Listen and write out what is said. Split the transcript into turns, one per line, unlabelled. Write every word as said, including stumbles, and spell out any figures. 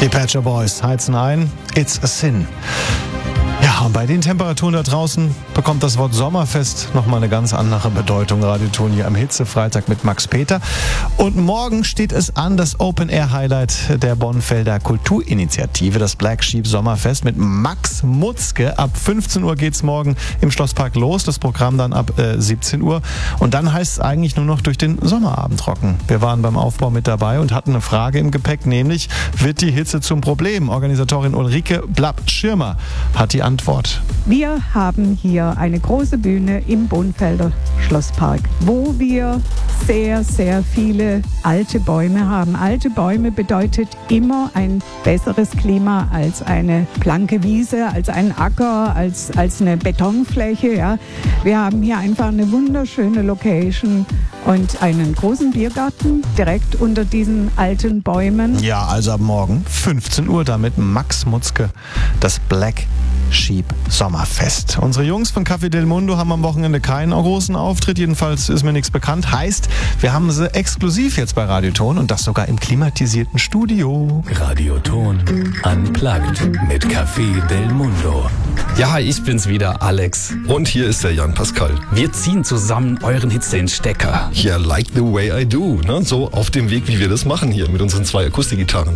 Die Pet Shop Boys heizen ein. It's a Sin. Ja, und bei den Temperaturen da draußen bekommt das Wort Sommerfest nochmal eine ganz andere Bedeutung. Radioton hier am Hitzefreitag mit Max Peter. Und morgen steht es an, das Open-Air-Highlight der Bonfelder Kulturinitiative, das Black Sheep Sommerfest mit Max Mutzke. Ab fünfzehn Uhr geht's morgen im Schlosspark los, das Programm dann ab äh, siebzehn Uhr. Und dann heißt es eigentlich nur noch durch den Sommerabend rocken. Wir waren beim Aufbau mit dabei und hatten eine Frage im Gepäck, nämlich, wird die Hitze zum Problem? Organisatorin Ulrike Blapp-Schirmer hat die Antwort.
Wir haben hier eine große Bühne im Bonfelder Schlosspark, wo wir sehr, sehr viele alte Bäume haben. Alte Bäume bedeutet immer ein besseres Klima als eine blanke Wiese, als ein Acker, als, als eine Betonfläche. Ja. Wir haben hier einfach eine wunderschöne Location und einen großen Biergarten direkt unter diesen alten Bäumen.
Ja, also ab morgen fünfzehn Uhr damit Max Mutzke, das Black Sheep Sommerfest. Unsere Jungs von Café Del Mundo haben am Wochenende keinen großen Auftritt, jedenfalls ist mir nichts bekannt. Heißt, wir haben sie exklusiv jetzt bei Radioton und das sogar im klimatisierten Studio.
Radioton Unplugged mit Café Del Mundo.
Ja, ich bin's wieder, Alex.
Und hier ist der Jan Pascal.
Wir ziehen zusammen euren Hits den Stecker.
Ja, like the way I do. Ne? So auf dem Weg, wie wir das machen hier mit unseren zwei Akustikgitarren.